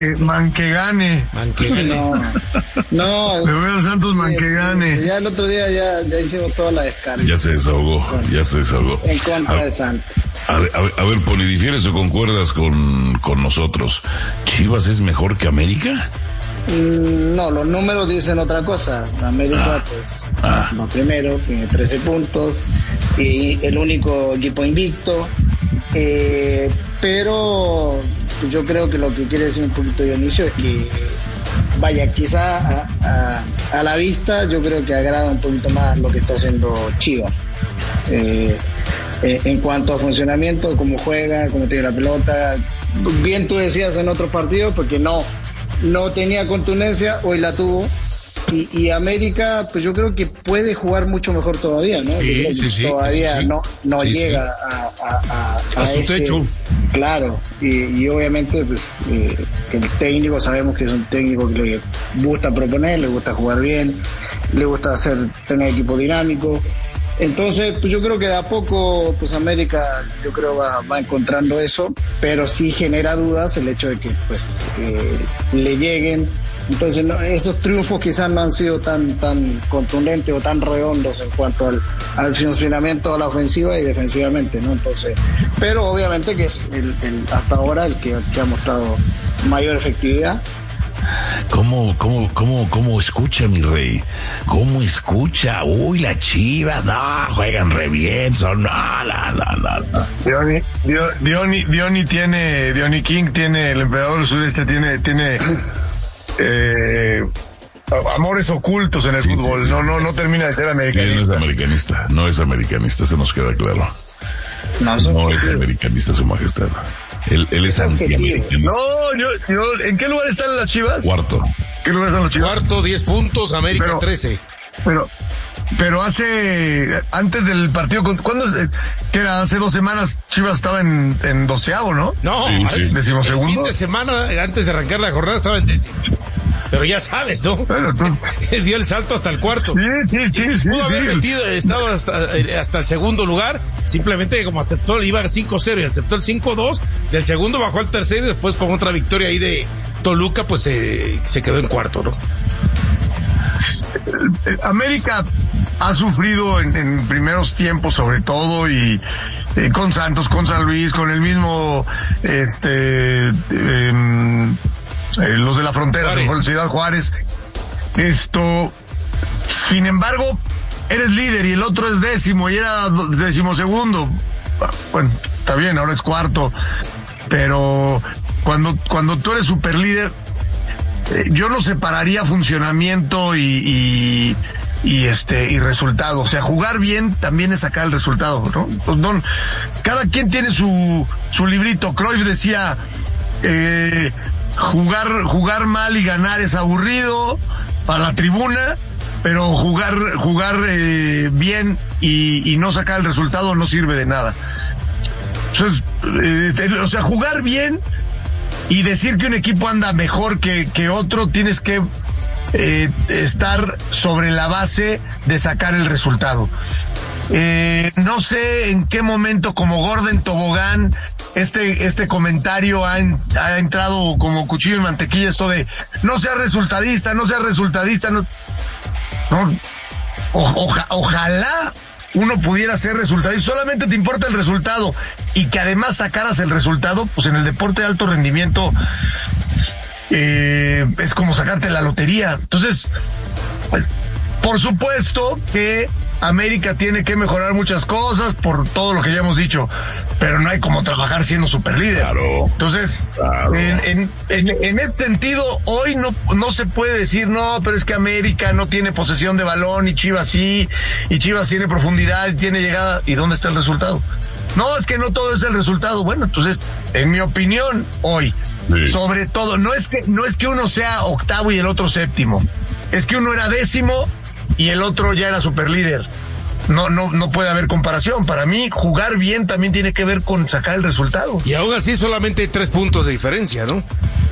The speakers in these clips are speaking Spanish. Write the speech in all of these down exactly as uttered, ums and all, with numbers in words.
man que gane. Man que gane. No, no. Le voy al Santos, sí, man que gane. Ya el otro día ya, ya hicimos toda la descarga. Ya se desahogó, bueno, ya se desahogó. En contra a, de Santos. A ver, a ver, a ver, Poli, ¿difieres o concuerdas con, con nosotros? ¿Chivas es mejor que América? Mm, no, los números dicen otra cosa. América, ah, pues, ah. lo primero, tiene trece puntos y el único equipo invicto. Eh, pero yo creo que lo que quiere decir un poquito Dionisio es que, vaya, quizá a, a, a la vista yo creo que agrada un poquito más lo que está haciendo Chivas. Eh, eh, en cuanto a funcionamiento, cómo juega, cómo tiene la pelota. Bien tú decías en otros partidos, porque no, no tenía contundencia, hoy la tuvo. Y, y América, pues yo creo que puede jugar mucho mejor todavía, ¿no? Sí, sí, sí, todavía sí, sí. no, no sí, llega sí. A, a, a, a su ese, techo. Claro, y, y obviamente pues eh, el técnico, sabemos que es un técnico que le gusta proponer, le gusta jugar bien, le gusta hacer tener equipo dinámico. Entonces, pues yo creo que de a poco, pues América, yo creo va, va encontrando eso, pero sí genera dudas el hecho de que, pues, eh, le lleguen. Entonces, no, esos triunfos quizás no han sido tan, tan contundentes o tan redondos en cuanto al, al funcionamiento de la ofensiva y defensivamente, ¿no? Entonces, pero obviamente que es el, el hasta ahora el que, que ha mostrado mayor efectividad. ¿Cómo, cómo, cómo, cómo escucha, mi rey? ¿Cómo escucha? Uy, las Chivas, no, juegan re bien, son, no, no, no, no. Diony, Diony, Diony tiene, Diony King tiene, el emperador del sureste tiene, tiene, eh, amores ocultos en el sí, fútbol, no, no, no termina de ser americanista. Sí, no es americanista, no es americanista, se nos queda claro. No, no es americanista, su majestad. Él, él es antiamericanista. No, yo, yo, ¿en qué lugar están las Chivas? Cuarto. ¿Qué lugar están las Chivas? Cuarto, diez puntos, América pero, trece. Pero, pero hace, antes del partido, ¿cuándo? Que era hace dos semanas, Chivas estaba en, en doceavo, ¿no? No, sí, sí. Decimosegundo. El fin de semana, antes de arrancar la jornada, estaba en décimo. Pero ya sabes, ¿no? Bueno, tú... dio el salto hasta el cuarto. Sí, sí, sí, sí. Pudo sí. haber metido, estado hasta, hasta el segundo lugar, simplemente como aceptó, iba cinco cero y aceptó el cinco dos, del segundo bajó al tercero y después con otra victoria ahí de Toluca, pues eh, se quedó en cuarto, ¿no? América ha sufrido en, en primeros tiempos sobre todo y eh, con Santos, con San Luis, con el mismo, este... Eh, Eh, los de la frontera, con Ciudad Juárez. Esto, sin embargo, eres líder y el otro es décimo y era decimosegundo. Bueno, está bien, ahora es cuarto. Pero cuando, cuando tú eres super líder, eh, yo no separaría funcionamiento y, y, y este, y resultado. O sea, jugar bien también es sacar el resultado, ¿no? Pues no, cada quien tiene su, su librito. Cruyff decía, eh, Jugar, jugar mal y ganar es aburrido para la tribuna, pero jugar, jugar eh, bien y, y no sacar el resultado no sirve de nada. Entonces, eh, o sea, jugar bien y decir que un equipo anda mejor que, que otro, tienes que eh, estar sobre la base de sacar el resultado. Eh, no sé en qué momento, como Gordon Tobogán, este este comentario ha, en, ha entrado como cuchillo en mantequilla, esto de no seas resultadista, no seas resultadista, no, no o, oja, ojalá uno pudiera ser resultadista, solamente te importa el resultado y que además sacaras el resultado, pues en el deporte de alto rendimiento eh, es como sacarte la lotería. Entonces, por supuesto que América tiene que mejorar muchas cosas por todo lo que ya hemos dicho, pero no hay como trabajar siendo superlíder. Claro. Entonces, claro. En, en, en, en ese sentido, hoy no, no se puede decir, no, pero es que América no tiene posesión de balón y Chivas sí, y Chivas tiene profundidad y tiene llegada. ¿Y dónde está el resultado? No, es que no todo es el resultado. Bueno, entonces, en mi opinión, hoy, sí. Sobre todo, no es que, no es que uno sea octavo y el otro séptimo, es que uno era décimo y el otro ya era superlíder. No, no, no puede haber comparación. Para mí, jugar bien también tiene que ver con sacar el resultado. Y aún así solamente hay tres puntos de diferencia, ¿no?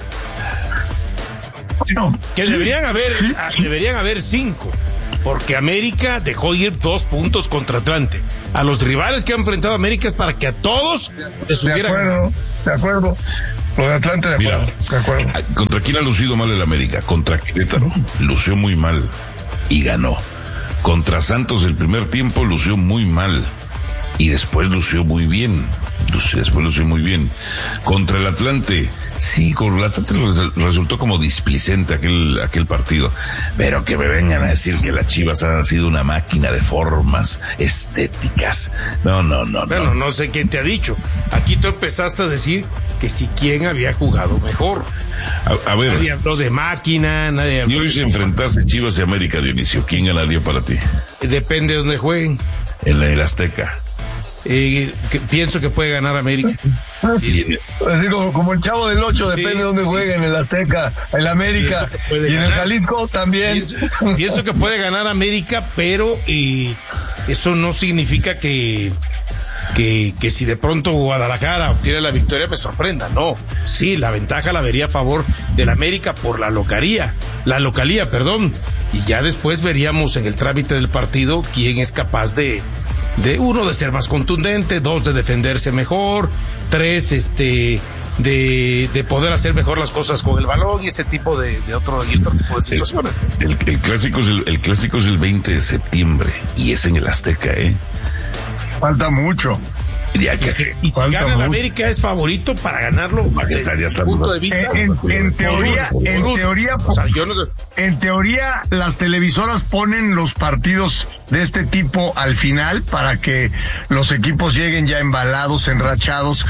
No. Que sí, deberían haber, sí. deberían haber cinco. Porque América dejó ir dos puntos contra Atlante. A los rivales que han enfrentado a América es para que a todos les hubiera ganado. De acuerdo, de acuerdo. Lo de Atlante, de acuerdo. Mira, de acuerdo. ¿Contra quién ha lucido mal el América? Contra Querétaro. Lució muy mal y ganó. Contra Santos el primer tiempo lució muy mal y después lució muy bien. Después lució muy bien. Contra el Atlante, sí, con el Atlante resultó como displicente aquel, aquel partido. Pero que me vengan a decir que las Chivas han sido una máquina de formas estéticas. No, no, no. Bueno, no, no sé quién te ha dicho. Aquí tú empezaste a decir que si quién había jugado mejor. A, a ver. Nadie habló de máquina, nadie habló. Y hoy se enfrentase Chivas y América, Dionisio. ¿Quién ganaría para ti? Depende de dónde jueguen. En la del Azteca. Eh, que, pienso que puede ganar América. Y, así como, como el Chavo del Ocho, depende sí, de dónde sí. jueguen, en el Azteca, en la América y en ganar. El Jalisco también. Pienso, pienso que puede ganar América, pero eh, eso no significa que, que, que si de pronto Guadalajara obtiene la victoria me sorprenda. No, sí, la ventaja la vería a favor del América por la localía, la localía, perdón, y ya después veríamos en el trámite del partido quién es capaz de de uno, de ser más contundente, dos, de defenderse mejor, tres, este, de, de poder hacer mejor las cosas con el balón y ese tipo de, de otro, y otro tipo de situaciones. El, el, el clásico es el, el clásico es el veinte de septiembre y es en el Azteca, ¿eh? Falta mucho. Ya que, y si gana el América es favorito para ganarlo desde mi punto de vista. En, en, en teoría, por en por teoría, o sea, yo no... en teoría, las televisoras ponen los partidos de este tipo al final para que los equipos lleguen ya embalados, enrachados,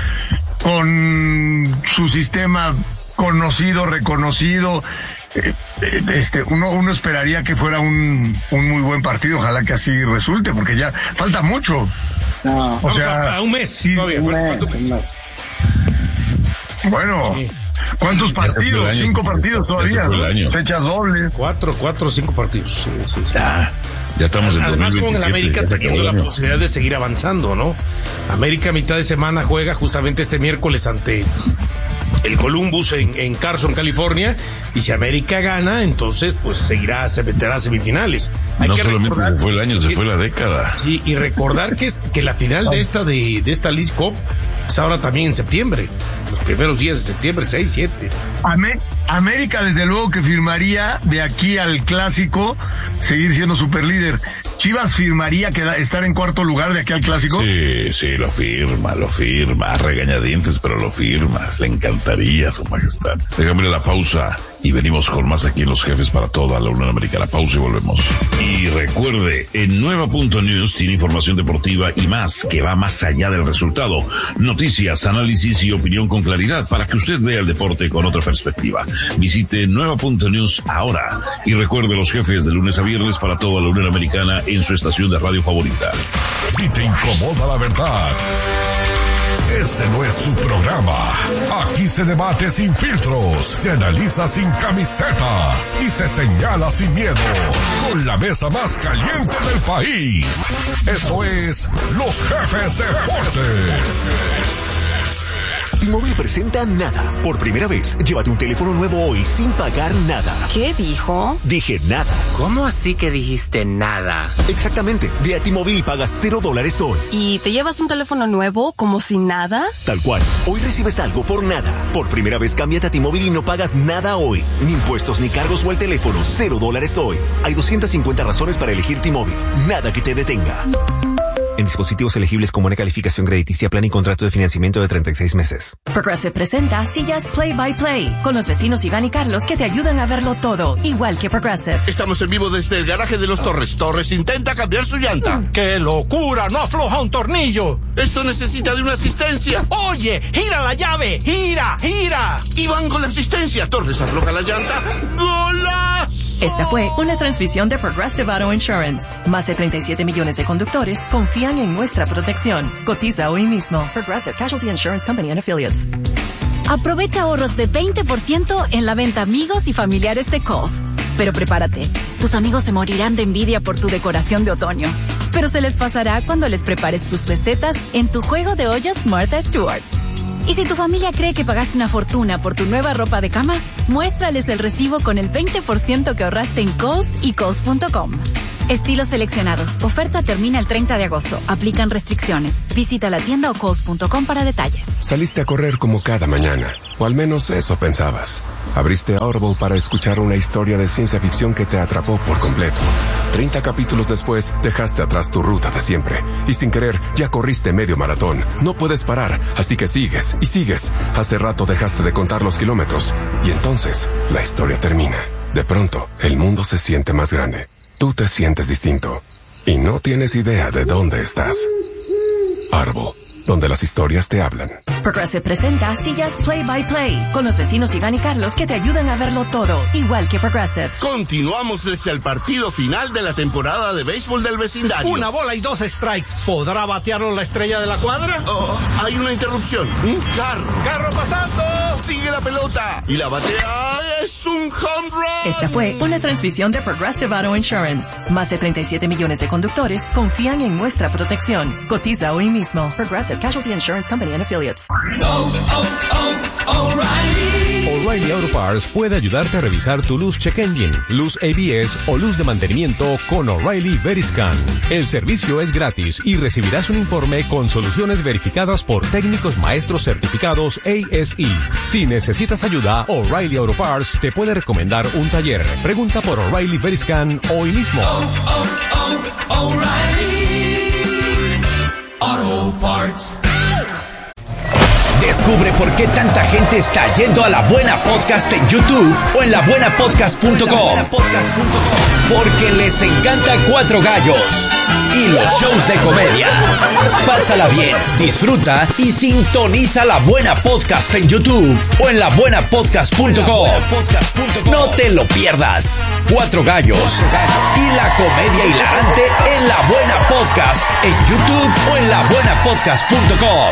con su sistema conocido, reconocido. Este, uno, uno esperaría que fuera un, un muy buen partido, ojalá que así resulte, porque ya falta mucho. No, o sea, a, a un mes sí, todavía, un falta mes, un mes. Bueno, sí. ¿Cuántos partidos? Cinco partidos todavía, ¿no? Fechas dobles. Cuatro, cuatro, cinco partidos. Sí, sí, sí. Ya, ya estamos en Además, con el América teniendo la posibilidad de seguir avanzando, ¿no? América a mitad de semana juega justamente este miércoles ante el Columbus en, en Carson, California, y si América gana, entonces pues seguirá, se meterá a semifinales. Hay no que solamente recordar, se fue el año, se que, fue la década. Sí, y recordar que, es, que la final de esta de, de esta League Cup es ahora también en septiembre, los primeros días de septiembre, seis, siete. Amé, América desde luego que firmaría de aquí al clásico seguir siendo superlíder. ¿Chivas firmaría que estar en cuarto lugar de aquí al clásico? Sí, sí, lo firma, lo firma, a regañadientes, pero lo firmas, le encantaría, su majestad. Déjame la pausa y venimos con más aquí en Los Jefes para toda la Unión Americana. Pausa y volvemos. Y recuerde, en Nueva Punto News tiene información deportiva y más, que va más allá del resultado. Noticias, análisis y opinión con claridad para que usted vea el deporte con otra perspectiva. Visite Nueva Punto News ahora y recuerde Los Jefes de lunes a viernes para toda la Unión Americana en su estación de radio favorita. Si te incomoda la verdad, este no es su programa. Aquí se debate sin filtros, se analiza sin camisetas y se señala sin miedo. Con la mesa más caliente del país. Esto es Los Jefes Deportes. T-Mobile presenta Nada. Por primera vez, llévate un teléfono nuevo hoy sin pagar nada. ¿Qué dijo? Dije nada. ¿Cómo así que dijiste nada? Exactamente. Ve a T-Mobile y pagas cero dólares hoy. ¿Y te llevas un teléfono nuevo como sin nada? Tal cual. Hoy recibes algo por nada. Por primera vez, cámbiate a T-Mobile y no pagas nada hoy. Ni impuestos ni cargos o el teléfono. Cero dólares hoy. Hay doscientas cincuenta razones para elegir T-Mobile. Nada que te detenga. En dispositivos elegibles con buena calificación crediticia, plan y contrato de financiamiento de treinta y seis meses. Progressive presenta Sillas Play by Play, con los vecinos Iván y Carlos que te ayudan a verlo todo, igual que Progressive. Estamos en vivo desde el garaje de los Torres. Torres intenta cambiar su llanta. ¡Qué locura! ¡No afloja un tornillo! Esto necesita de una asistencia. ¡Oye! ¡Gira la llave! ¡Gira! ¡Gira! Iván con la asistencia. Torres afloja la llanta. ¡Golazo! Esta fue una transmisión de Progressive Auto Insurance. Más de treinta y siete millones de conductores confían en nuestra protección. Cotiza hoy mismo. Progressive Casualty Insurance Company and Affiliates. Aprovecha ahorros de veinte por ciento en la venta amigos y familiares de Kohl's. Pero prepárate, tus amigos se morirán de envidia por tu decoración de otoño. Pero se les pasará cuando les prepares tus recetas en tu juego de ollas Martha Stewart. Y si tu familia cree que pagaste una fortuna por tu nueva ropa de cama, muéstrales el recibo con el veinte por ciento que ahorraste en Kohl's y Kohl's punto com. Estilos seleccionados. Oferta termina el treinta de agosto. Aplican restricciones. Visita la tienda o coles punto com para detalles. Saliste a correr como cada mañana, o al menos eso pensabas. Abriste Audible para escuchar una historia de ciencia ficción que te atrapó por completo. treinta capítulos después, dejaste atrás tu ruta de siempre. Y sin querer, ya corriste medio maratón. No puedes parar, así que sigues y sigues. Hace rato dejaste de contar los kilómetros. Y entonces, la historia termina. De pronto, el mundo se siente más grande. Tú te sientes distinto. Y no tienes idea de dónde estás. Audible, donde las historias te hablan. Progressive presenta Sillas Play by Play, con los vecinos Iván y Carlos que te ayudan a verlo todo, igual que Progressive. Continuamos desde el partido final de la temporada de béisbol del vecindario. Una bola y dos strikes. ¿Podrá batearlo la estrella de la cuadra? Oh, hay una interrupción. Un carro. ¡Carro pasando! Sigue la pelota. Y la batea es un home run. Esta fue una transmisión de Progressive Auto Insurance. Más de treinta y siete millones de conductores confían en nuestra protección. Cotiza hoy mismo. Progressive Casualty Insurance Company and Affiliates. Oh, oh, oh, O'Reilly. O'Reilly Auto Parts puede ayudarte a revisar tu luz check engine, luz A B S o luz de mantenimiento con O'Reilly Veriscan. El servicio es gratis y recibirás un informe con soluciones verificadas por técnicos maestros certificados A S E. Si necesitas ayuda, O'Reilly Auto Parts te puede recomendar un taller. Pregunta por O'Reilly Veriscan hoy mismo. Oh, oh, oh, O'Reilly Auto Parts. Descubre por qué tanta gente está yendo a La Buena Podcast en YouTube o en la buena podcast punto com. Porque les encanta Cuatro Gallos y los shows de comedia. Pásala bien, disfruta y sintoniza La Buena Podcast en YouTube o en la buena podcast punto com. No te lo pierdas. Cuatro Gallos y la comedia hilarante en La Buena Podcast en YouTube o en la buena podcast punto com.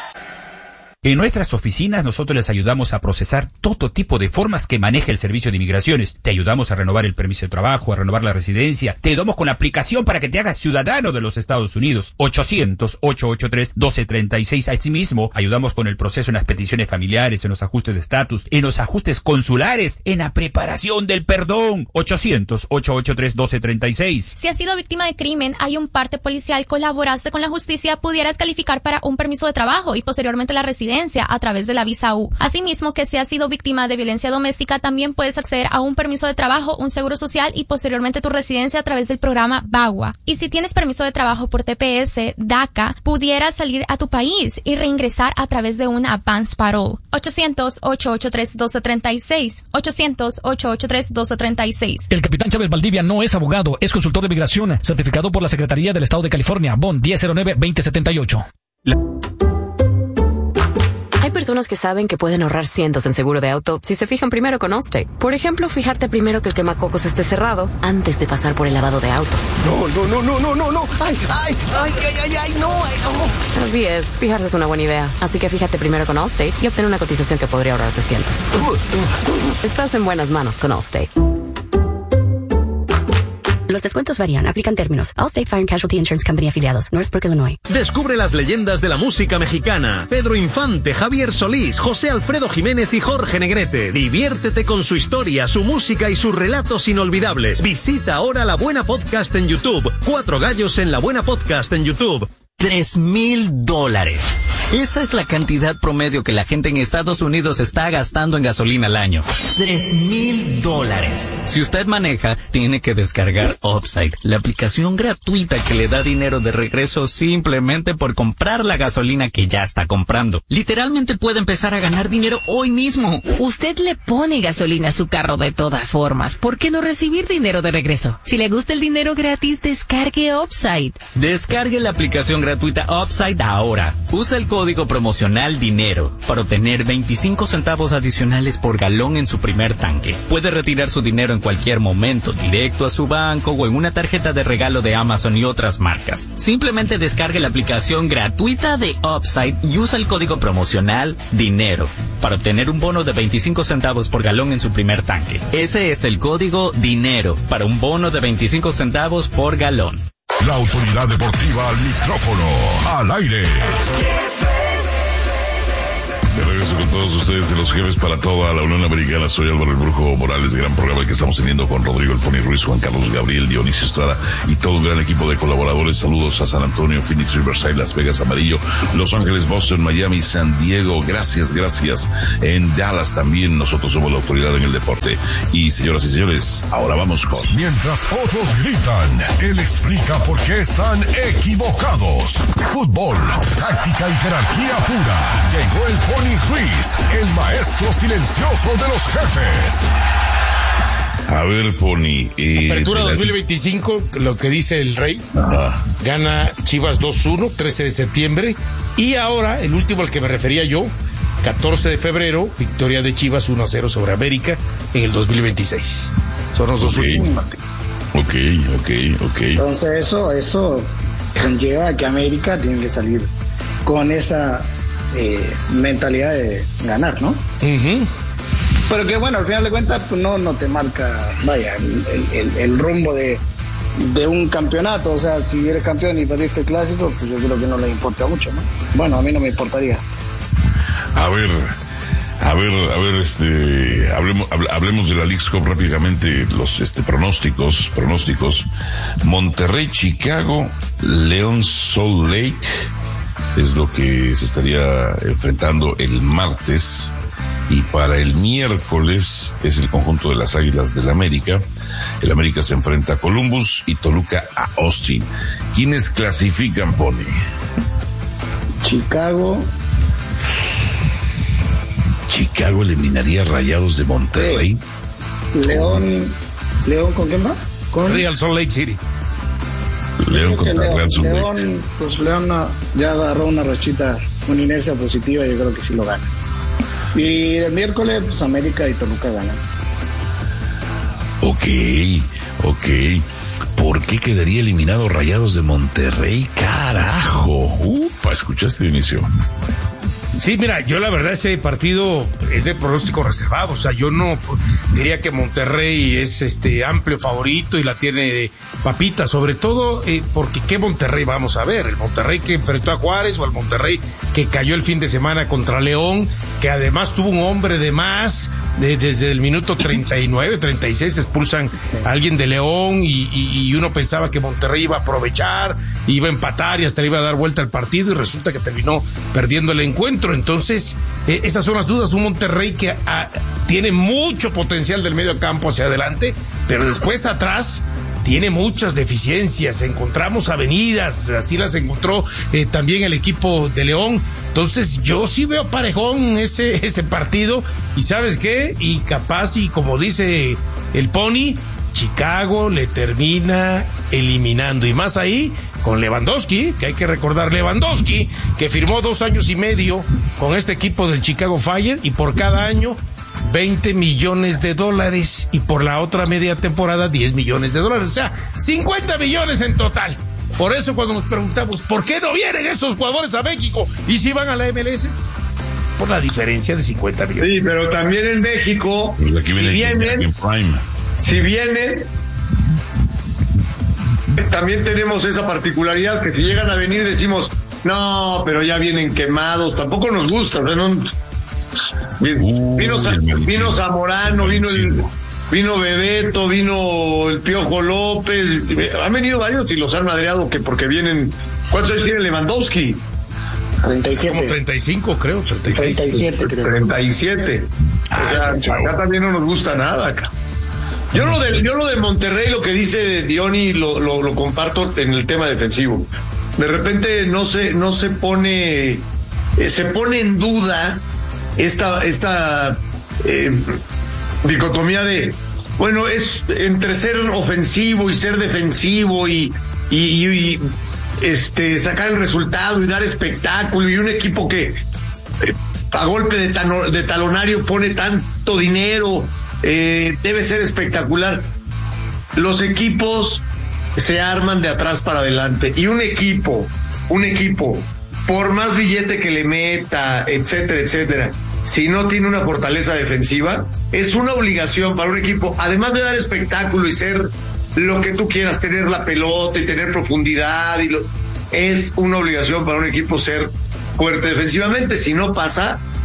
En nuestras oficinas nosotros les ayudamos a procesar todo tipo de formas que maneja el Servicio de Inmigraciones. Te ayudamos a renovar el permiso de trabajo, a renovar la residencia. Te ayudamos con la aplicación para que te hagas ciudadano de los Estados Unidos. ochocientos, ochocientos ochenta y tres, doce treinta y seis. Asimismo, ayudamos con el proceso en las peticiones familiares, en los ajustes de estatus, en los ajustes consulares, en la preparación del perdón. ochocientos, ochocientos ochenta y tres, doce treinta y seis. Si has sido víctima de crimen, hay un parte policial, colaboraste con la justicia, pudieras calificar para un permiso de trabajo y posteriormente la residencia a través de la visa U. Asimismo, que si has sido víctima de violencia doméstica, también puedes acceder a un permiso de trabajo, un seguro social y posteriormente tu residencia a través del programa VAWA. Y si tienes permiso de trabajo por T P S, DACA, pudieras salir a tu país y reingresar a través de un advance parole. ochocientos, ochocientos ochenta y tres, doce treinta y seis. ochocientos, ochocientos ochenta y tres, doce treinta y seis. El capitán Chávez Valdivia no es abogado, es consultor de migración, certificado por la Secretaría del Estado de California, B O N diez cero nueve, veinte setenta y ocho. La Hay personas que saben que pueden ahorrar cientos en seguro de auto si se fijan primero con Allstate. Por ejemplo, fijarte primero que el quemacocos esté cerrado antes de pasar por el lavado de autos. No, no, no, no, no, no, no. Ay, ay, ay, ay, ay, ay, no, ay, no. Así es, fijarse es una buena idea. Así que fíjate primero con Allstate y obtén una cotización que podría ahorrarte cientos. Estás en buenas manos con Allstate. Los descuentos varían. Aplican términos. Allstate Fire and Casualty Insurance Company afiliados. Northbrook, Illinois. Descubre las leyendas de la música mexicana. Pedro Infante, Javier Solís, José Alfredo Jiménez y Jorge Negrete. Diviértete con su historia, su música y sus relatos inolvidables. Visita ahora La Buena Podcast en YouTube. Cuatro Gallos en La Buena Podcast en YouTube. Tres mil dólares. Esa es la cantidad promedio que la gente en Estados Unidos está gastando en gasolina al año. Tres mil dólares. Si usted maneja, tiene que descargar Upside, la aplicación gratuita que le da dinero de regreso simplemente por comprar la gasolina que ya está comprando. Literalmente puede empezar a ganar dinero hoy mismo. Usted le pone gasolina a su carro de todas formas. ¿Por qué no recibir dinero de regreso? Si le gusta el dinero gratis, descargue Upside. Descargue la aplicación gratuita Upside ahora. Usa el código promocional DINERO para obtener veinticinco centavos adicionales por galón en su primer tanque. Puede retirar su dinero en cualquier momento, directo a su banco o en una tarjeta de regalo de Amazon y otras marcas. Simplemente descargue la aplicación gratuita de Upside y usa el código promocional DINERO para obtener un bono de veinticinco centavos por galón en su primer tanque. Ese es el código DINERO para un bono de veinticinco centavos por galón. La autoridad deportiva al micrófono, al aire. De regreso con todos ustedes en Los Jefes para toda la Unión Americana. Soy Álvaro el Brujo Morales, gran programa que estamos teniendo con Rodrigo El Pony Ruiz, Juan Carlos Gabriel, Dionisio Estrada y todo un gran equipo de colaboradores. Saludos a San Antonio, Phoenix, Riverside, Las Vegas, Amarillo, Los Ángeles, Boston, Miami, San Diego. Gracias, gracias. En Dallas también nosotros somos la autoridad en el deporte. Y señoras y señores, ahora vamos con... Mientras otros gritan, él explica por qué están equivocados. Fútbol, táctica y jerarquía pura. Llegó el Pony Ruiz, el maestro silencioso de los jefes. A ver, Pony. Eh, Apertura dos mil veinticinco, lo que dice el Rey. Ajá. Gana Chivas dos uno, trece de septiembre. Y ahora, el último al que me refería yo, catorce de febrero, victoria de Chivas uno a cero sobre América en el dos mil veintiséis. Son los dos okay. últimos partidos. Ok, ok, ok. Entonces eso, eso conlleva a que América tiene que salir con esa eh, mentalidad de ganar, ¿no? Uh-huh. Pero que bueno, al final de cuentas pues no, no te marca, vaya, el, el, el rumbo de, de un campeonato. O sea, si eres campeón y perdiste el clásico, pues yo creo que no le importa mucho, ¿no? Bueno, a mí no me importaría. A ver, a ver, a ver, este, hablemos, hablemos de la Leagues Cup rápidamente, los, este, pronósticos, pronósticos. Monterrey, Chicago, León, Salt Lake es lo que se estaría enfrentando el martes. Y para el miércoles es el conjunto de las Águilas del América. El América se enfrenta a Columbus y Toluca a Austin. ¿Quiénes clasifican, Pony? Chicago. Chicago eliminaría a Rayados de Monterrey. Sí. León. ¿León con quién va? Con Real Salt Lake City. León contra León, Real Salt Lake. León, pues León ya agarró una rachita, una inercia positiva, yo creo que sí lo gana. Y el miércoles, pues América y Toluca ganan. Ok, ok. ¿Por qué quedaría eliminado Rayados de Monterrey? Carajo. Upa, ¿escuchaste, Dionisio? Sí, mira, yo la verdad ese partido es de pronóstico reservado. O sea, yo no diría que Monterrey es este amplio favorito y la tiene de papita, sobre todo eh, porque ¿qué Monterrey vamos a ver? El Monterrey que enfrentó a Juárez o el Monterrey que cayó el fin de semana contra León, que además tuvo un hombre de más. De, desde el minuto treinta y nueve, treinta y seis expulsan a alguien de León y, y, y uno pensaba que Monterrey iba a aprovechar, iba a empatar y hasta le iba a dar vuelta al partido y resulta que terminó perdiendo el encuentro. Entonces, eh, esas son las dudas. Un Monterrey que ah, tiene mucho potencial del medio campo hacia adelante, pero después atrás tiene muchas deficiencias. Encontramos avenidas, así las encontró eh, también el equipo de León. Entonces yo sí veo parejón ese, ese partido. ¿Y sabes qué? Y capaz, y como dice el Pony, Chicago le termina eliminando. Y más ahí con Lewandowski, que hay que recordar, Lewandowski, que firmó dos años y medio con este equipo del Chicago Fire y por cada año veinte millones de dólares y por la otra media temporada diez millones de dólares, o sea, cincuenta millones en total. Por eso cuando nos preguntamos, ¿por qué no vienen esos jugadores a México? ¿Y si van a la M L S? Por la diferencia de cincuenta millones. Sí, pero también en México, pues aquí si viene vienen, en Prime. si vienen, también tenemos esa particularidad que si llegan a venir decimos, no, pero ya vienen quemados, tampoco nos gusta, o sea, no... Vino, vino Zamorano, vino el, vino Bebeto, vino el Piojo López, han venido varios y los han madreado que porque vienen. ¿Cuántos años tiene Lewandowski? treinta y siete. Como treinta y cinco, creo, treinta y seis. treinta y siete, creo. treinta y siete. Ah, o sea, acá también no nos gusta nada acá. Yo lo de, yo lo de Monterrey, lo que dice Diony, lo, lo, lo comparto en el tema defensivo. De repente no se, no se pone, eh, se pone en duda esta esta eh, dicotomía de, bueno, es entre ser ofensivo y ser defensivo y, y, y, y este sacar el resultado y dar espectáculo, y un equipo que eh, a golpe de, tano, de talonario pone tanto dinero, eh, debe ser espectacular. Los equipos se arman de atrás para adelante, y un equipo un equipo por más billete que le meta, etcétera, etcétera, si no tiene una fortaleza defensiva, es una obligación para un equipo, además de dar espectáculo y ser lo que tú quieras, tener la pelota y tener profundidad, y lo, es una obligación para un equipo ser fuerte defensivamente. Si no pasa,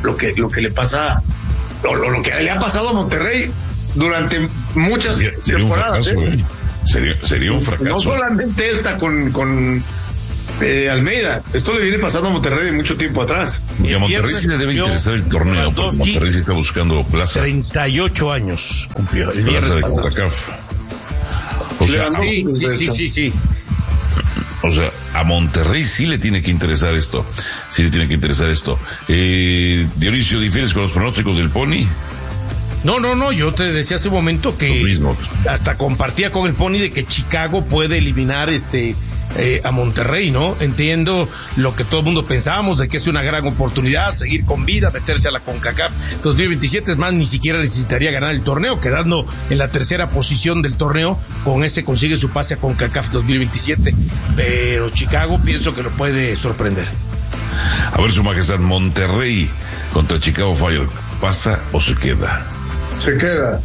lo que, lo que le pasa, lo, lo, lo que le ha pasado a Monterrey durante muchas sería, sería temporadas. Un fracaso, ¿eh? ¿eh? Sería, sería un fracaso. No solamente esta con, con eh, Almeida, esto le viene pasando a Monterrey de mucho tiempo atrás. Y a Monterrey sí le debe interesar el torneo, porque Monterrey sí está buscando plaza. treinta y ocho años cumplió el viernes plaza de pasado. CONCACAF. O sea, sí, sí, sí, sí, sí. O sea, a Monterrey sí le tiene que interesar esto. Sí le tiene que interesar esto. Eh, Dionisio, ¿difieres con los pronósticos del Pony? No, no, no, yo te decía hace un momento que mismo. hasta compartía con el Pony de que Chicago puede eliminar este eh, a Monterrey, ¿no? Entiendo lo que todo el mundo pensábamos de que es una gran oportunidad seguir con vida, meterse a la CONCACAF dos mil veintisiete, es más, ni siquiera necesitaría ganar el torneo, quedando en la tercera posición del torneo, con ese consigue su pase a CONCACAF dos mil veintisiete, pero Chicago pienso que lo puede sorprender. A ver, Su Majestad, Monterrey contra Chicago Fire, ¿pasa o se queda? Se queda.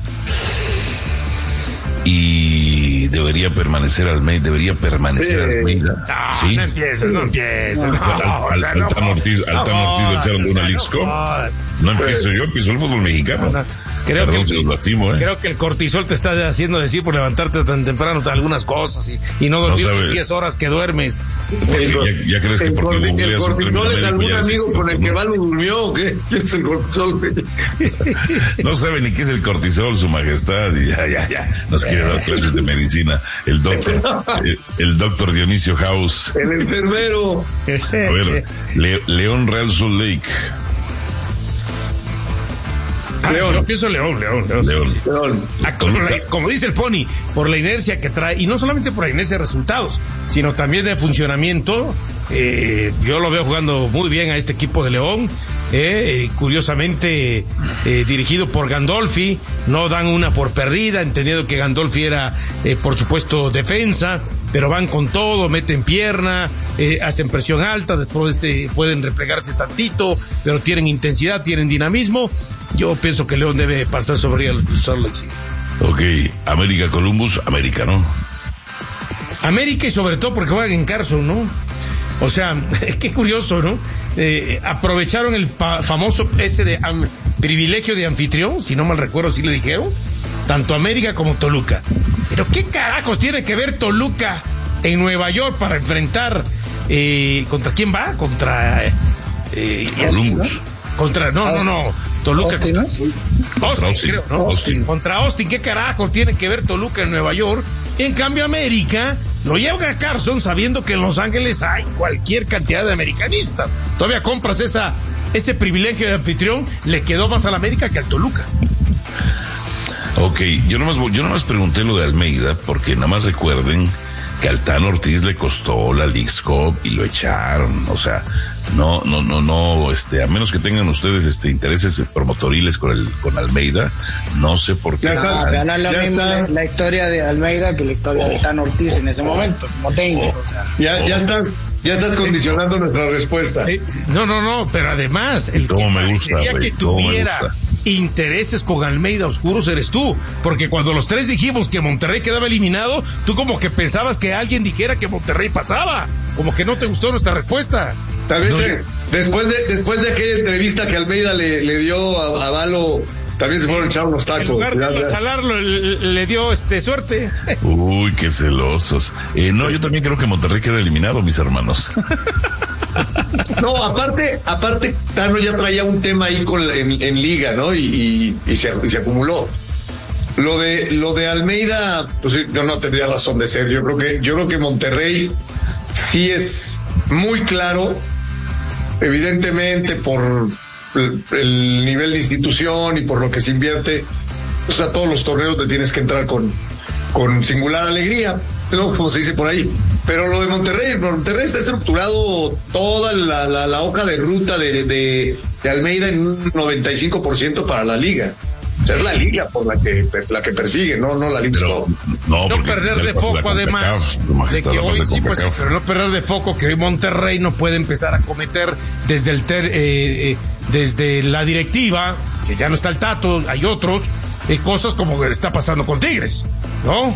Y debería permanecer Almeida, debería permanecer Sí. Almeida. No, ¿Sí? no empieces, no empieces. No, Al- o al- sea, no Altano Ortiz, no Altano Ortiz lo jodas, echaron de o una sea, Leagues no Cup. jodas. No empiezo yo, empiezo el fútbol mexicano. No, no. Creo Perdón que, si los lastimo, ¿eh? creo que el cortisol te está haciendo decir por levantarte tan temprano algunas cosas y, y no dormir No tus sabe. diez horas que duermes. Porque ya, ya crees que El, porque corti- el googleas un término cortisol es médico algún ya eres amigo con el experto, que ¿no? va lo durmió, ¿o qué? ¿Qué es el cortisol, güey? No sabe ni qué es el cortisol, Su Majestad, y ya, ya, ya, nos quiere dar clases de medicina. El doctor, el, el doctor Dionisio House. El enfermero. A ver, Le- León Real Salt Lake. Ah, León. yo pienso León, León, León. León. sí, sí. León. Ah, como, la- como dice el Pony, por la inercia que trae, y no solamente por la inercia de resultados, sino también de funcionamiento. Eh, yo lo veo jugando muy bien a este equipo de León, eh, eh, curiosamente eh, dirigido por Gandolfi, no dan una por perdida, entendiendo que Gandolfi era, eh, por supuesto, defensa, pero van con todo, meten pierna, eh, hacen presión alta, después eh, pueden replegarse tantito, pero tienen intensidad, tienen dinamismo. Yo pienso que León debe pasar sobre el Salt Lake City. Ok, América Columbus, América, ¿no? América, y sobre todo porque juegan en Carson, ¿no? O sea, qué curioso, ¿no? Eh, aprovecharon el pa- famoso ese de am- privilegio de anfitrión, si no mal recuerdo, sí le dijeron, tanto América como Toluca. Pero qué carajos tiene que ver Toluca en Nueva York para enfrentar, eh, ¿contra quién va? Contra eh, Columbus. Contra, no, no, no, Toluca Austin, contra ¿no? Austin, Austin, creo, ¿no? Austin. Contra Austin, ¿qué carajo tiene que ver Toluca en Nueva York? En cambio, América lo lleva a Carson sabiendo que en Los Ángeles hay cualquier cantidad de americanistas. Todavía compras esa, ese privilegio de anfitrión, le quedó más al América que al Toluca. Ok, yo nomás, yo nomás pregunté lo de Almeida, porque nada más recuerden que al Tano Ortiz le costó la Leagues Cup y lo echaron. O sea, no, no, no, no, este, a menos que tengan ustedes este intereses promotoriles con el, con Almeida, no sé por qué. Ya No, está, pero no es lo ya mismo está. la, la historia de Almeida que la historia de Tano Ortiz en ese momento, como técnico. O sea. Ya, ya estás, ya estás condicionando nuestra respuesta. Eh, no, no, no, pero además, el Cómo que me gusta, parecería güey, que cómo me tuviera gusta. intereses con Almeida oscuros eres tú, porque cuando los tres dijimos que Monterrey quedaba eliminado, tú como que pensabas que alguien dijera que Monterrey pasaba, como que no te gustó nuestra respuesta. Tal vez No, eh, después de después de aquella entrevista que Almeida le, le dio a, a Valo, también se fueron a echar unos tacos. En lugar Ya, de ya. salarlo, le, le dio este suerte. Uy, qué celosos. Eh, no, yo también creo que Monterrey queda eliminado, mis hermanos. No, aparte, aparte, Tano ya traía un tema ahí con, la- en, en liga, ¿no? Y, y, y se, y se acumuló. Lo de, lo de Almeida, pues yo no tendría razón de ser. Yo creo que, yo creo que Monterrey sí es muy claro, evidentemente por el, el nivel de institución y por lo que se invierte. O sea, todos los torneos te tienes que entrar con, con singular alegría, ¿no? Como se dice por ahí. Pero lo de Monterrey, Monterrey está estructurado toda la, la, la hoja de ruta de, de, de Almeida en un noventa y cinco por ciento para la liga. O sea, es la liga por la que la que persigue, no, no la Liga. Pero, no, No porque perder ya de pasó foco, la CONCACAF, además, Su Majestad, de que la hoy pasó sí, pues, CONCACAF. pero no perder de foco que hoy Monterrey no puede empezar a cometer desde el ter, eh, eh, desde la directiva, que ya no está el Tato, hay otros, eh, cosas como está pasando con Tigres, ¿no?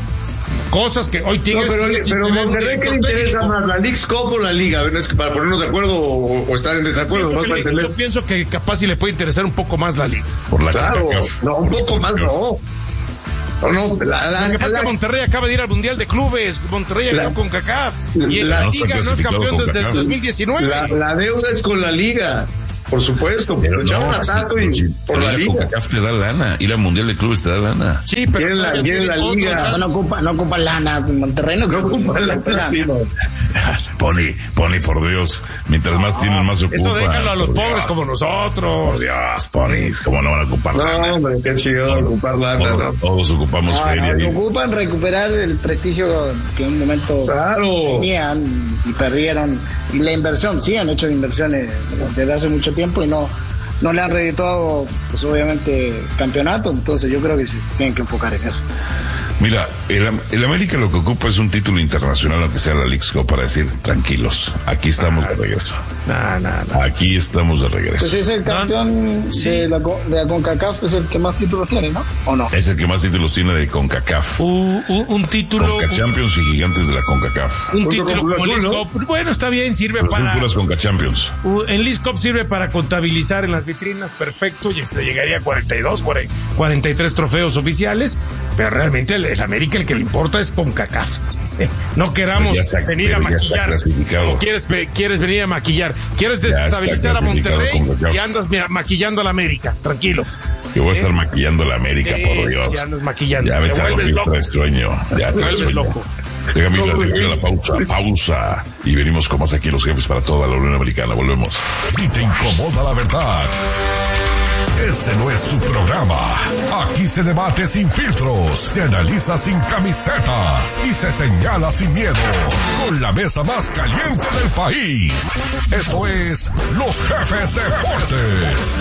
Cosas que hoy Tigres... No, pero sigue sin pero tener Monterrey, un ¿qué le director interesa técnico. más, la Leagues Cup o la Liga? A ver, es que para ponernos de acuerdo o, o estar en desacuerdo, Pienso más que para le- entender. yo pienso que capaz si le puede interesar un poco más la liga. Por la Claro, no, un poco más no. No, no, la, la, Lo que pasa la- es que Monterrey acaba de ir al Mundial de Clubes, Monterrey La- ganó con CACAF y en la- la, no Liga está no es clasificado campeón con desde el CACAF. dos mil diecinueve. la, la deuda es con la Liga, por supuesto. Pero Echaron no, a sí, Tato y sí, por pero la la Liga. CONCACAF te da lana y la Mundial de Clubes te da lana. Sí, pero Quieren la- todavía quieren tiene la otro Liga. chance. No ocupa, no ocupa lana, Monterrey no No ocupa ocupa la lana. sí, no. Pony, Pony, por Dios. Mientras más tienen, más se ocupan. Eso déjalo a los Por pobres Dios. como Por nosotros. Dios, Pony, ¿cómo no van a ocupar lana? No, hombre, qué chido ocupar lana. Todos, no. todos ocupamos No, feria. no, y- ocupan recuperar el prestigio que en un momento Claro. tenían y perdieron. Y la inversión, sí, han hecho inversiones desde hace mucho tiempo y no, no le han redituado, pues obviamente, campeonato. Entonces yo creo que sí, tienen que enfocar en eso. Mira, el, Am- el América lo que ocupa es un título internacional, aunque sea la Leagues Cup, para decir, tranquilos, aquí estamos de regreso. No, no, no. Aquí estamos de regreso. Pues es el campeón de, la, co- de la CONCACAF, es el que más títulos tiene, ¿no? ¿O no? Es el que más títulos tiene de CONCACAF. Un, un- un título... Conca Champions y gigantes de la CONCACAF. Un Junto título con Cruz como Azul, League ¿no? Cup. Bueno, está bien, sirve Pero son para... puras Conca Champions. Uh, En League Cup sirve para contabilizar en las vitrinas, perfecto, y se llegaría a cuarenta y dos, cuarenta y tres trofeos oficiales, pero realmente el, el América el que le importa es CONCACAF. Sí. No queramos Pero ya está- venir a pero ya está maquillar. clasificado. No quieres, ve- quieres venir a maquillar. Quieres Ya está desestabilizar a clasificado Monterrey CONCACAF. y andas mira, maquillando a la América. Tranquilo. Que voy a estar maquillando la América, Sí, por sí, Dios. sí, andas maquillando. Ya Te vete a vuelves dormir, loco. traes sueño. Ya Te traes vuelves sueño. loco. Déjame ir a la pausa, pausa. Y venimos con más aquí los jefes para toda la Unión Americana. Volvemos. Si te incomoda la verdad, este no es tu programa. Aquí se debate sin filtros, se analiza sin camisetas y se señala sin miedo. Con la mesa más caliente del país. Eso es Los Jefes Deportes.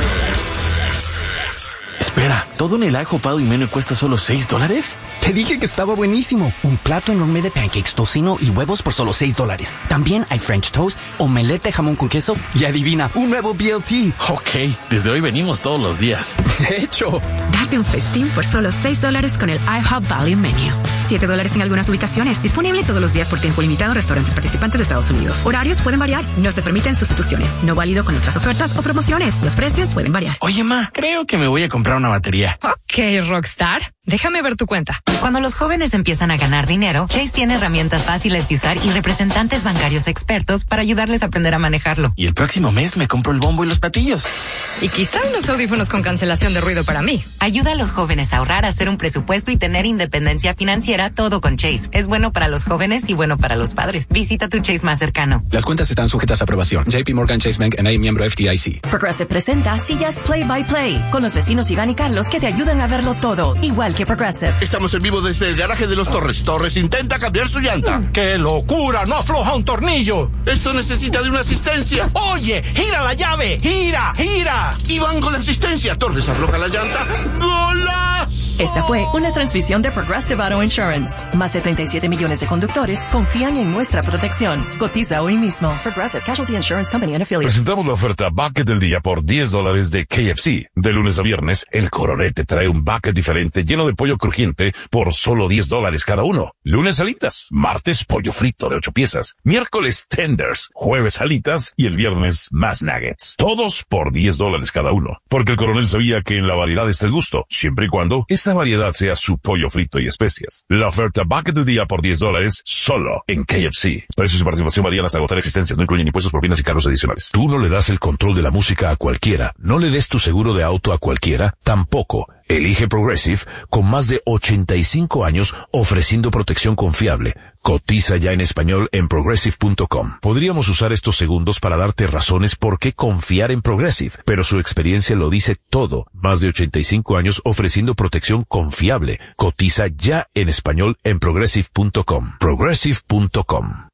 Espera, ¿todo en el ajo pado y menú cuesta solo seis dólares? Te dije que estaba buenísimo. Un plato enorme de pancakes, tocino y huevos por solo seis dólares. También hay French toast, omelette de jamón con queso y adivina, un nuevo B L T. Ok, desde hoy venimos todos los días. De hecho. Date un festín por solo seis dólares con el IHOP Value Menu. siete dólares en algunas ubicaciones. Disponible todos los días por tiempo limitado en restaurantes participantes de Estados Unidos. Horarios pueden variar. No se permiten sustituciones. No válido con otras ofertas o promociones. Los precios pueden variar. Oye, ma, creo que me voy a comprar una batería. Ok, Rockstar. Déjame ver tu cuenta. Cuando los jóvenes empiezan a ganar dinero, Chase tiene herramientas fáciles de usar y representantes bancarios expertos para ayudarles a aprender a manejarlo. Y el próximo mes me compro el bombo y los platillos. Y quizá unos audífonos con cancelación de ruido para mí. Ayuda a los jóvenes a ahorrar, a hacer un presupuesto y tener independencia financiera, todo con Chase. Es bueno para los jóvenes y bueno para los padres. Visita tu Chase más cercano. Las cuentas están sujetas a aprobación. J P Morgan Chase Bank N A miembro F D I C. Progressive presenta Sillas Play by Play con los vecinos Iván y Carlos que te ayudan a verlo todo, igual que Progressive. Estamos en vivo desde el garaje de los Torres. Torres intenta cambiar su llanta. ¡Qué locura! ¡No afloja un tornillo! Esto necesita de una asistencia. ¡Oye! ¡Gira la llave! ¡Gira! ¡Gira! Y van con la asistencia. Torres afloja la llanta. ¡Golazo! Esta fue una transmisión de Progressive Auto Insurance. Más de treinta y siete millones de conductores confían en nuestra protección. Cotiza hoy mismo. Progressive Casualty Insurance Company and Affiliates. Presentamos la oferta Bucket del Día por diez dólares de K F C. De lunes a viernes, el Coronel te trae un bucket diferente lleno de pollo crujiente por solo diez dólares cada uno. Lunes alitas, martes pollo frito de ocho piezas, miércoles tenders, jueves alitas y el viernes más nuggets. Todos por diez dólares cada uno. Porque el Coronel sabía que en la variedad está el gusto, siempre y cuando esa variedad sea su pollo frito y especias. La oferta Bucket del Día por diez dólares solo en K F C. Precios y participación varían hasta agotar existencias, no incluyen impuestos, propinas y cargos adicionales. Tú no le das el control de la música a cualquiera, no le des tu seguro de auto a cualquiera, tampoco. Elige Progressive con más de ochenta y cinco años ofreciendo protección confiable. Cotiza ya en español en progressive punto com. Podríamos usar estos segundos para darte razones por qué confiar en Progressive, pero su experiencia lo dice todo. Más de ochenta y cinco años ofreciendo protección confiable. Cotiza ya en español en progressive punto com. progressive punto com.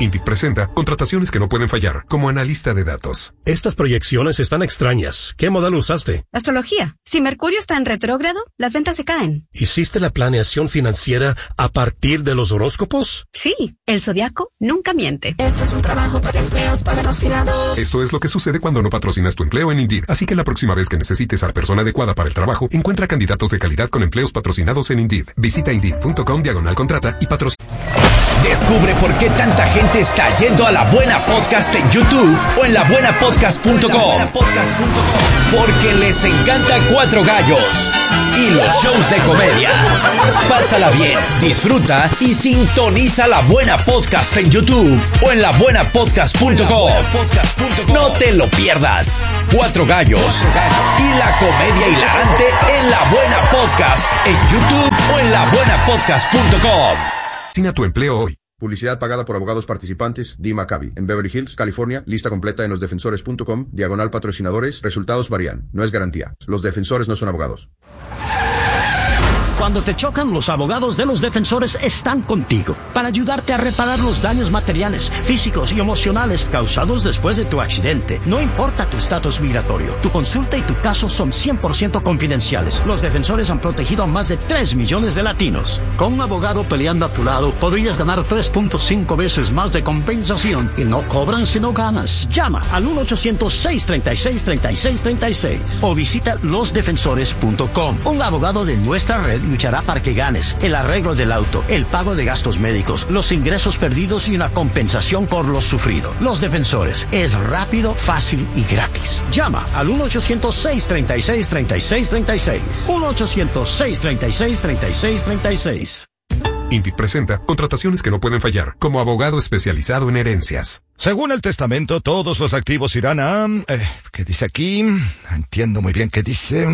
Indeed presenta contrataciones que no pueden fallar, como analista de datos. Estas proyecciones están extrañas. ¿Qué modelo usaste? Astrología. Si Mercurio está en retrógrado, las ventas se caen. ¿Hiciste la planeación financiera a partir de los horóscopos? Sí, el zodiaco nunca miente. Esto es un trabajo para empleos patrocinados. Esto es lo que sucede cuando no patrocinas tu empleo en Indeed. Así que la próxima vez que necesites a la persona adecuada para el trabajo, encuentra candidatos de calidad con empleos patrocinados en Indeed. Visita Indeed.com diagonal contrata y patrocina. Descubre por qué tanta gente está yendo a La Buena Podcast en YouTube o en la buena podcast punto com. Porque les encanta Cuatro Gallos y los shows de comedia. Pásala bien, disfruta y sintoniza La Buena Podcast en YouTube o en la buena podcast punto com. No te lo pierdas. Cuatro Gallos y la comedia hilarante en La Buena Podcast en YouTube o en la buena podcast punto com. Patrocina tu empleo hoy. Publicidad pagada por abogados participantes, D. Maccabi, en Beverly Hills, California. Lista completa en los defensores punto com, diagonal patrocinadores. Resultados varían. No es garantía. Los defensores no son abogados. Cuando te chocan, los abogados de los defensores están contigo para ayudarte a reparar los daños materiales, físicos y emocionales causados después de tu accidente. No importa tu estatus migratorio, tu consulta y tu caso son cien por ciento confidenciales. Los defensores han protegido a más de tres millones de latinos. Con un abogado peleando a tu lado, podrías ganar tres punto cinco veces más de compensación y no cobran si no ganas. Llama al uno ochocientos, seis treinta y seis, treinta y seis treinta y seis o visita los defensores punto com. Un abogado de nuestra red luchará para que ganes el arreglo del auto, el pago de gastos médicos, los ingresos perdidos y una compensación por lo sufrido. Los defensores es rápido, fácil y gratis. Llama al uno ochocientos, seis treinta y seis, treinta y seis treinta y seis. uno ochocientos, seis treinta y seis, treinta y seis treinta y seis. Indeed presenta contrataciones que no pueden fallar, como abogado especializado en herencias. Según el testamento, todos los activos irán a... Eh, ¿Qué dice aquí? No entiendo muy bien qué dice.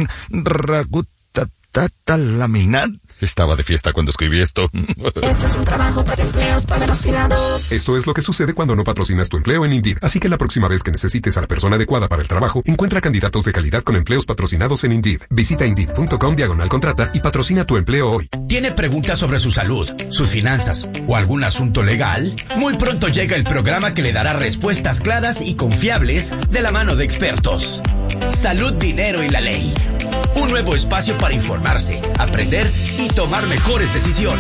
Ragutatatalaminat. Estaba de fiesta cuando escribí esto. Esto es un trabajo para empleos patrocinados. Esto es lo que sucede cuando no patrocinas tu empleo en Indeed. Así que la próxima vez que necesites a la persona adecuada para el trabajo, encuentra candidatos de calidad con empleos patrocinados en Indeed. Visita Indeed.com diagonal contrata y patrocina tu empleo hoy. ¿Tiene preguntas sobre su salud, sus finanzas o algún asunto legal? Muy pronto llega el programa que le dará respuestas claras y confiables de la mano de expertos. Salud, dinero y la ley. Un nuevo espacio para informarse, aprender y tomar mejores decisiones.